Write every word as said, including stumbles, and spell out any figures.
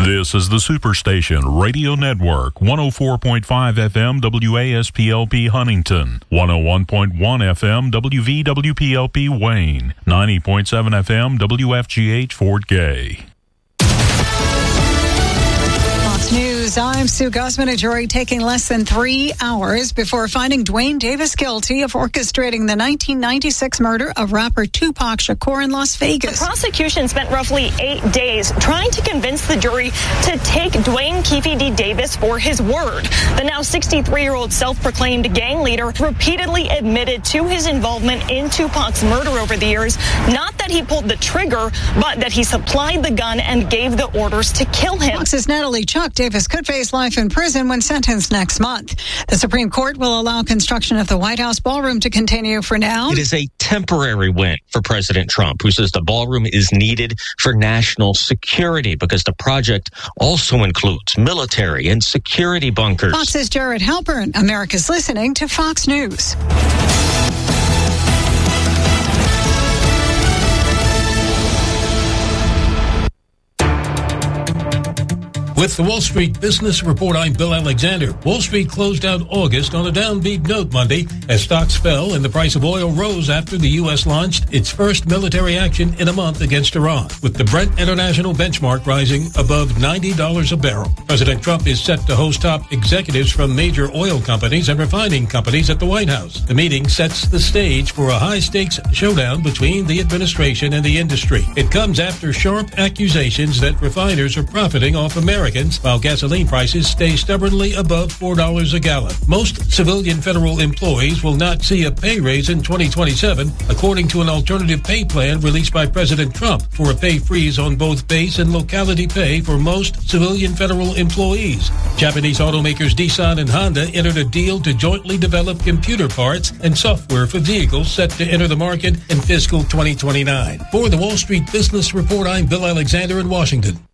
This is the Superstation Radio Network, one oh four point five F M W A S P L P Huntington, one oh one point one F M W V W P L P Wayne, ninety point seven F M W F G H Fort Gay. News. I'm Sue Guzman. A jury taking less than three hours before finding Duane Davis guilty of orchestrating the nineteen ninety-six murder of rapper Tupac Shakur in Las Vegas. The prosecution spent roughly eight days trying to convince the jury to take Duane Keffe D. Davis for his word. The now sixty-three-year-old self-proclaimed gang leader repeatedly admitted to his involvement in Tupac's murder over the years. Not that he pulled the trigger, but that he supplied the gun and gave the orders to kill him. Fox's Natalie Chuck Davis could face life in prison when sentenced next month. The Supreme Court will allow construction of the White House ballroom to continue for now. It is a temporary win for President Trump, who says the ballroom is needed for national security because the project also includes military and security bunkers. Fox's Jared Halpern. America's listening to Fox News. With the Wall Street Business Report, I'm Bill Alexander. Wall Street closed out August on a downbeat note Monday as stocks fell and the price of oil rose after the U S launched its first military action in a month against Iran, with the Brent International benchmark rising above ninety dollars a barrel. President Trump is set to host top executives from major oil companies and refining companies at the White House. The meeting sets the stage for a high-stakes showdown between the administration and the industry. It comes after sharp accusations that refiners are profiting off America, while gasoline prices stay stubbornly above four dollars a gallon. Most civilian federal employees will not see a pay raise in twenty twenty-seven, according to an alternative pay plan released by President Trump for a pay freeze on both base and locality pay for most civilian federal employees. Japanese automakers Nissan and Honda entered a deal to jointly develop computer parts and software for vehicles set to enter the market in fiscal twenty twenty-nine. For the Wall Street Business Report, I'm Bill Alexander in Washington.